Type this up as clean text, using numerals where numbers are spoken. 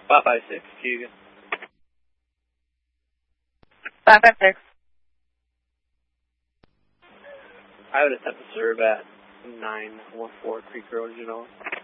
556, Hugo. 556. I would attempt to serve at 914 Creek Road, Genoa.